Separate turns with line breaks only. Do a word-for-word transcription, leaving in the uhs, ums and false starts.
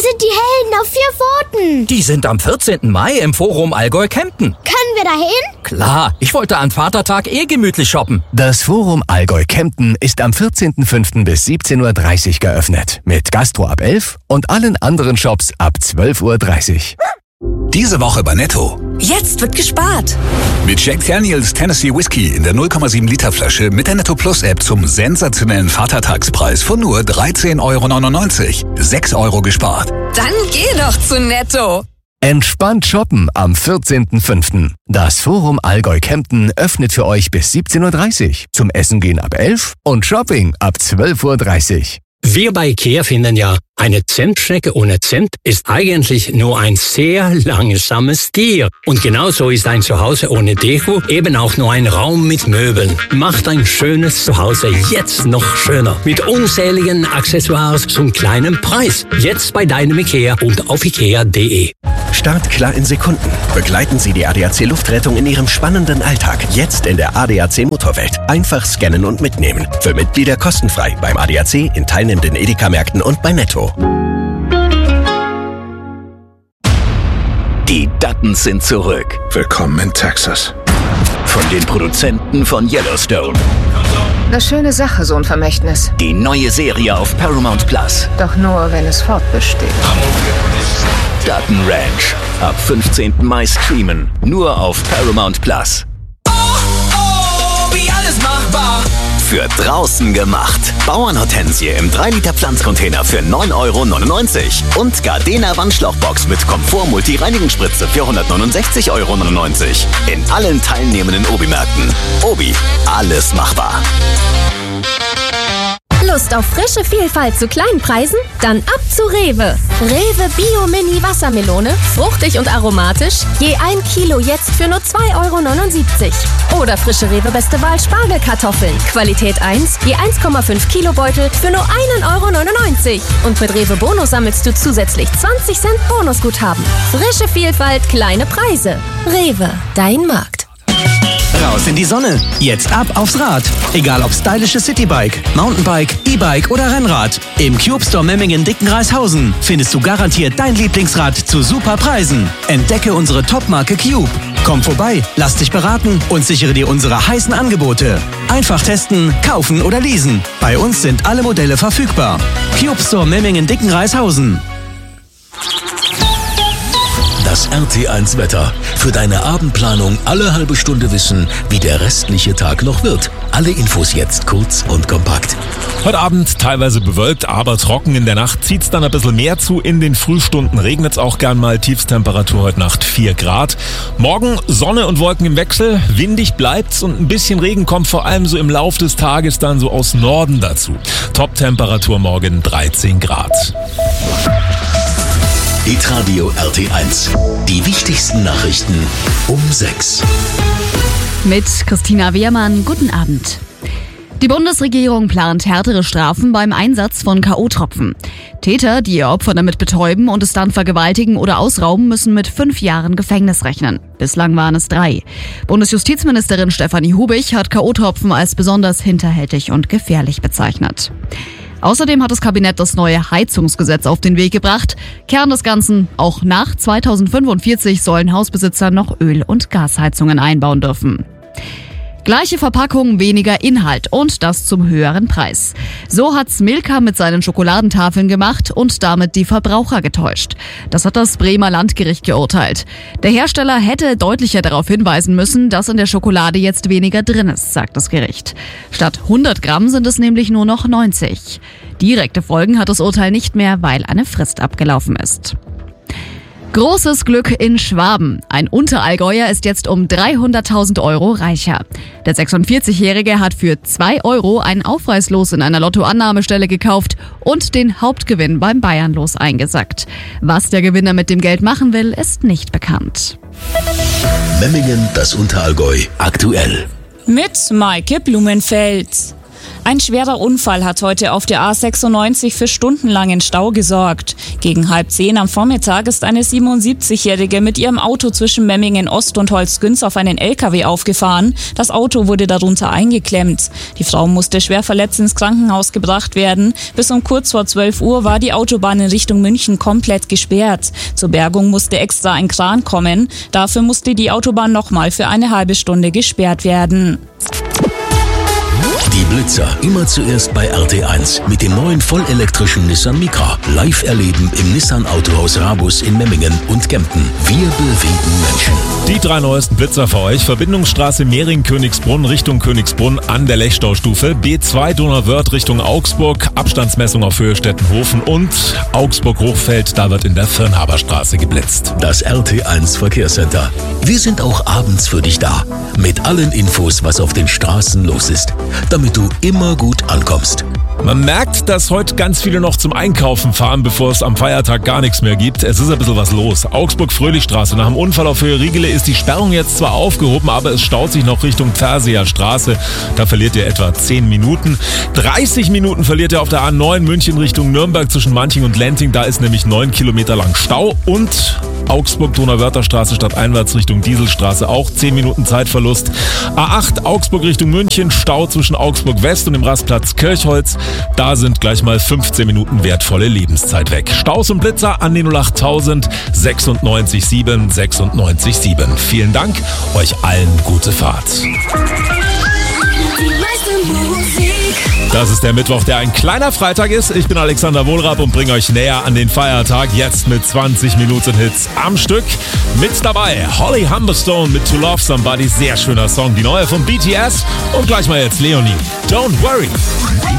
sind die Helden auf vier Pfoten.
Die sind am vierzehnten Mai im Forum Allgäu-Kempten.
Können wir da hin?
Klar, ich wollte an Vatertag eh gemütlich shoppen.
Das Forum Allgäu-Kempten ist am vierzehnten fünften bis siebzehn Uhr dreißig geöffnet. Mit Gastro ab elf und allen anderen Shops ab zwölf Uhr dreißig.
Diese Woche bei Netto.
Jetzt wird gespart.
Mit Jack Daniels Tennessee Whiskey in der null Komma sieben Liter Flasche mit der Netto Plus App zum sensationellen Vatertagspreis von nur dreizehn Euro neunundneunzig. sechs Euro gespart.
Dann geh doch zu Netto.
Entspannt shoppen am vierzehnten fünften. Das Forum Allgäu-Kempten öffnet für euch bis siebzehn Uhr dreißig. Zum Essen gehen ab elf und Shopping ab zwölf Uhr dreißig.
Wir bei IKEA finden ja, eine Zentschnecke ohne Cent ist eigentlich nur ein sehr langsames Tier. Und genauso ist ein Zuhause ohne Deko eben auch nur ein Raum mit Möbeln. Macht ein schönes Zuhause jetzt noch schöner. Mit unzähligen Accessoires zum kleinen Preis. Jetzt bei deinem IKEA und auf ikea punkt de.
Startklar in Sekunden. Begleiten Sie die A D A C Luftrettung in Ihrem spannenden Alltag. Jetzt in der A D A C Motorwelt. Einfach scannen und mitnehmen. Für Mitglieder kostenfrei beim A D A C, in teilnehmenden Edeka-Märkten und bei Netto.
Die Duttons sind zurück.
Willkommen in Texas.
Von den Produzenten von Yellowstone.
Eine schöne Sache, so ein Vermächtnis.
Die neue Serie auf Paramount Plus.
Doch nur, wenn es fortbesteht.
Dutton Ranch. Ab fünfzehnten Mai streamen. Nur auf Paramount Plus.
Oh, oh, wie alles machbar.
Für draußen gemacht. Bauernhortensie im drei Liter Pflanzcontainer für neun Euro neunundneunzig. Und Gardena Wandschlauchbox mit Komfort-Multi-Reinigungsspritze für hundertneunundsechzig Euro neunundneunzig. In allen teilnehmenden Obi-Märkten. Obi, alles machbar.
Lust auf frische Vielfalt zu kleinen Preisen? Dann ab zu Rewe. Rewe Bio Mini Wassermelone, fruchtig und aromatisch, je ein Kilo jetzt für nur zwei Euro neunundsiebzig. Oder frische Rewe Beste Wahl Spargelkartoffeln, Qualität eins, je eins Komma fünf Kilo Beutel für nur ein Euro neunundneunzig. Und mit Rewe Bonus sammelst du zusätzlich zwanzig Cent Bonusguthaben. Frische Vielfalt, kleine Preise. Rewe, dein Markt.
Raus in die Sonne. Jetzt ab aufs Rad. Egal ob stylisches Citybike, Mountainbike, E-Bike oder Rennrad. Im Cube Store Memmingen Dickenreishausen findest du garantiert dein Lieblingsrad zu super Preisen. Entdecke unsere Top-Marke Cube. Komm vorbei, lass dich beraten und sichere dir unsere heißen Angebote. Einfach testen, kaufen oder leasen. Bei uns sind alle Modelle verfügbar. Cube Store Memmingen Dickenreishausen.
Das R T eins Wetter. Für deine Abendplanung alle halbe Stunde wissen, wie der restliche Tag noch wird. Alle Infos jetzt kurz und kompakt.
Heute Abend teilweise bewölkt, aber trocken. In der Nacht zieht's dann ein bisschen mehr zu. In den Frühstunden regnet's auch gern mal. Tiefstemperatur heute Nacht vier Grad. Morgen Sonne und Wolken im Wechsel. Windig bleibt's und ein bisschen Regen kommt vor allem so im Lauf des Tages dann so aus Norden dazu. Top-Temperatur morgen dreizehn Grad.
Hitradio R T eins. Die wichtigsten Nachrichten um sechs.
Mit Christina Wehrmann, guten Abend. Die Bundesregierung plant härtere Strafen beim Einsatz von K O-Tropfen. Täter, die ihr Opfer damit betäuben und es dann vergewaltigen oder ausrauben, müssen mit fünf Jahren Gefängnis rechnen. Bislang waren es drei. Bundesjustizministerin Stefanie Hubich hat K O-Tropfen als besonders hinterhältig und gefährlich bezeichnet. Außerdem hat das Kabinett das neue Heizungsgesetz auf den Weg gebracht. Kern des Ganzen: auch nach zweitausendfünfundvierzig sollen Hausbesitzer noch Öl- und Gasheizungen einbauen dürfen. Gleiche Verpackung, weniger Inhalt und das zum höheren Preis. So hat's Milka mit seinen Schokoladentafeln gemacht und damit die Verbraucher getäuscht. Das hat das Bremer Landgericht geurteilt. Der Hersteller hätte deutlicher darauf hinweisen müssen, dass in der Schokolade jetzt weniger drin ist, sagt das Gericht. Statt hundert Gramm sind es nämlich nur noch neunzig. Direkte Folgen hat das Urteil nicht mehr, weil eine Frist abgelaufen ist. Großes Glück in Schwaben. Ein Unterallgäuer ist jetzt um dreihunderttausend Euro reicher. Der sechsundvierzigjährige hat für zwei Euro ein Aufpreislos in einer Lottoannahmestelle gekauft und den Hauptgewinn beim Bayernlos eingesackt. Was der Gewinner mit dem Geld machen will, ist nicht bekannt.
Memmingen, das Unterallgäu, aktuell.
Mit Maike Blumenfeld.
Ein schwerer Unfall hat heute auf der A sechsundneunzig für stundenlangen Stau gesorgt. Gegen halb zehn am Vormittag ist eine siebenundsiebzigjährige mit ihrem Auto zwischen Memmingen Ost und Holzgünz auf einen L K W aufgefahren. Das Auto wurde darunter eingeklemmt. Die Frau musste schwer verletzt ins Krankenhaus gebracht werden. Bis um kurz vor zwölf Uhr war die Autobahn in Richtung München komplett gesperrt. Zur Bergung musste extra ein Kran kommen. Dafür musste die Autobahn nochmal für eine halbe Stunde gesperrt werden.
Die Blitzer immer zuerst bei R T eins mit dem neuen vollelektrischen Nissan Micra. Live erleben im Nissan Autohaus Rabus in Memmingen und Kempten. Wir bewegen Menschen.
Die drei neuesten Blitzer für euch. Verbindungsstraße Mehring-Königsbrunn Richtung Königsbrunn an der Lechstaustufe. B zwei Donauwörth Richtung Augsburg. Abstandsmessung auf Höhe Stettenhofen und Augsburg-Hochfeld. Da wird in der Firnhaberstraße geblitzt.
Das R T eins Verkehrscenter. Wir sind auch abends für dich da. Mit allen Infos, was auf den Straßen los ist. Damit du immer gut ankommst.
Man merkt, dass heute ganz viele noch zum Einkaufen fahren, bevor es am Feiertag gar nichts mehr gibt. Es ist ein bisschen was los. Augsburg-Fröhlichstraße. Nach dem Unfall auf Höhe Riegele ist die Sperrung jetzt zwar aufgehoben, aber es staut sich noch Richtung Pferseer Straße. Da verliert ihr etwa zehn Minuten. dreißig Minuten verliert ihr auf der A neun München Richtung Nürnberg zwischen Manching und Lenting. Da ist nämlich neun Kilometer lang Stau. Und Augsburg-Donauwörther Straße stadteinwärts Richtung Dieselstraße auch zehn Minuten Zeitverlust. A acht Augsburg Richtung München, Stau zwischen Augsburg West und dem Rastplatz Kirchholz. Da sind gleich mal fünfzehn Minuten wertvolle Lebenszeit weg. Staus und Blitzer an die null acht tausend sechsundneunzig sieben sechsundneunzig sieben. Vielen Dank, euch allen gute Fahrt. Das ist der Mittwoch, der ein kleiner Freitag ist. Ich bin Alexander Wohlrab und bringe euch näher an den Feiertag. Jetzt mit zwanzig Minuten Hits am Stück. Mit dabei Holly Humberstone mit To Love Somebody. Sehr schöner Song. Die neue von B T S. Und gleich mal jetzt Leonie. Don't Worry.